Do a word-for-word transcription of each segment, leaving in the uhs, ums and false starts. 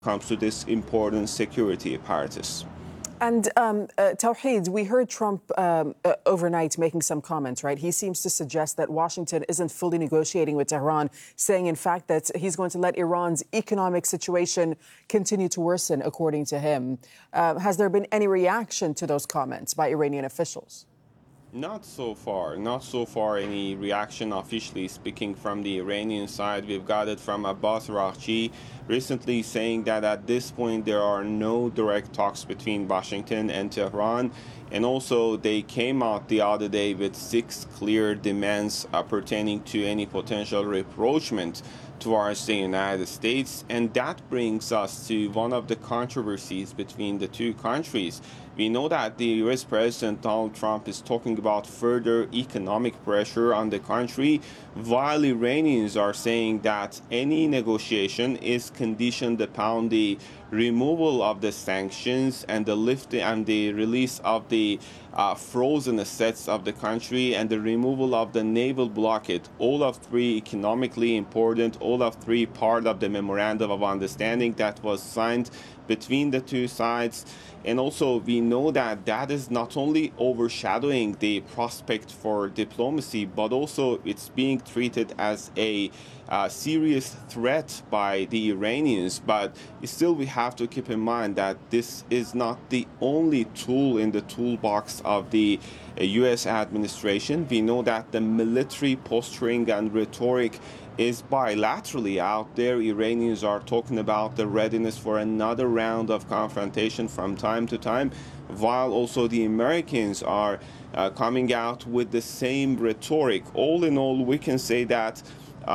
comes to this important security apparatus. And um, uh, Tawhid, we heard Trump um, uh, overnight making some comments, right? He seems to suggest that Washington isn't fully negotiating with Tehran, saying, in fact, that he's going to let Iran's economic situation continue to worsen, according to him. Uh, has there been any reaction to those comments by Iranian officials? Not so far, not so far any reaction officially speaking from the Iranian side. We've got it from Abbas Araghchi recently saying that at this point there are no direct talks between Washington and Tehran. And also they came out the other day with six clear demands uh, pertaining to any potential rapprochement towards the United States. And that brings us to one of the controversies between the two countries. We know that the U S President Donald Trump is talking about further economic pressure on the country, while Iranians are saying that any negotiation is conditioned upon the removal of the sanctions and the lift and the release of the uh, frozen assets of the country and the removal of the naval blockade. All of three economically important, all of three part of the memorandum of understanding that was signed between the two sides. And also we know that that is not only overshadowing the prospect for diplomacy, but also it's being treated as a uh, serious threat by the Iranians. But still we have to keep in mind that this is not the only tool in the toolbox of the uh, U S administration. We know that the military posturing and rhetoric is bilaterally out there. Iranians are talking about the readiness for another round of confrontation from time to time, while also the Americans are uh, coming out with the same rhetoric. All in all, we can say that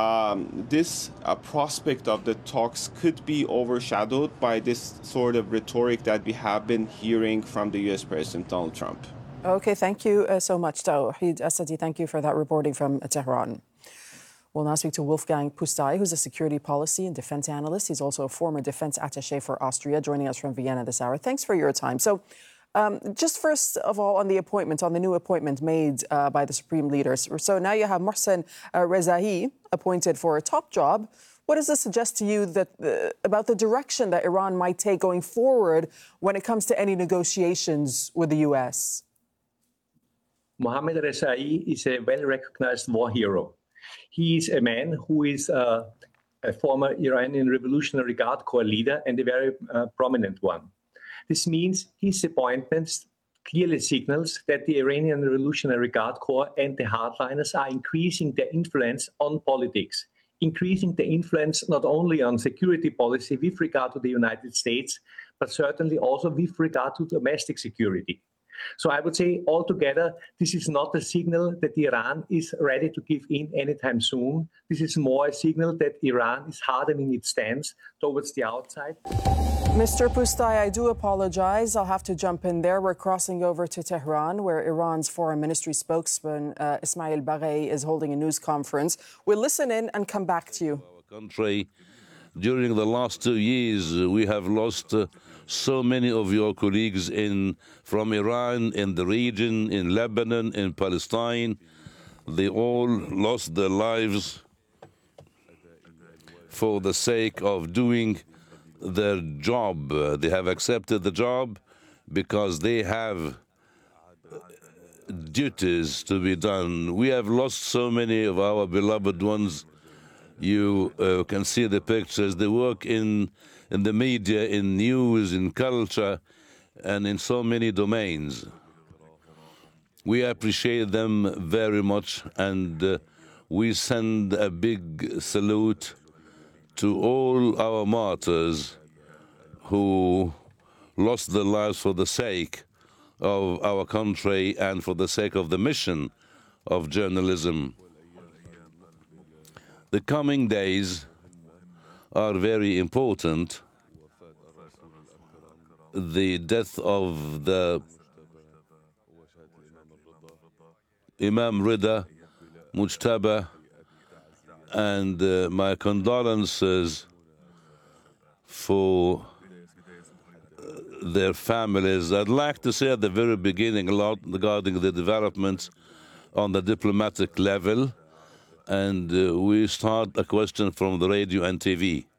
um, this uh, prospect of the talks could be overshadowed by this sort of rhetoric that we have been hearing from the U S President Donald Trump. Okay, thank you uh, so much, Tawhid Asadi. Thank you for that reporting from Tehran. We'll now speak to Wolfgang Pusztai, who's a security policy and defense analyst. He's also a former defense attaché for Austria, joining us from Vienna this hour. Thanks for your time. So um, just first of all, on the appointment, on the new appointment made uh, by the supreme leaders. So now you have Mohsen uh, Rezaei appointed for a top job. What does this suggest to you that uh, about the direction that Iran might take going forward when it comes to any negotiations with the U S? Mohammad Rezaei is a well-recognized war hero. He is a man who is uh, a former Iranian Revolutionary Guard Corps leader and a very uh, prominent one. This means his appointment clearly signals that the Iranian Revolutionary Guard Corps and the hardliners are increasing their influence on politics, increasing the influence not only on security policy with regard to the United States, but certainly also with regard to domestic security. So I would say altogether, this is not a signal that Iran is ready to give in anytime soon. This is more a signal that Iran is hardening its stance towards the outside. Mister Pusztai, I do apologize. I'll have to jump in there. We're crossing over to Tehran, where Iran's foreign ministry spokesman, uh, Ismail Baghei, is holding a news conference. We'll listen in and come back to you. Our country, during the last two years, we have lost uh, so many of your colleagues in from Iran, in the region, in Lebanon, in Palestine. They all lost their lives for the sake of doing their job. Uh, they have accepted the job because they have duties to be done. We have lost so many of our beloved ones. You uh, can see the pictures. They work in in the media, in news, in culture, and in so many domains. We appreciate them very much, and uh, we send a big salute to all our martyrs who lost their lives for the sake of our country and for the sake of the mission of journalism. The coming days are very important. The death of the Imam Rida Mujtaba, and uh, my condolences for their families. I'd like to say at the very beginning a lot regarding the developments on the diplomatic level, and uh, we start a question from the radio and T V.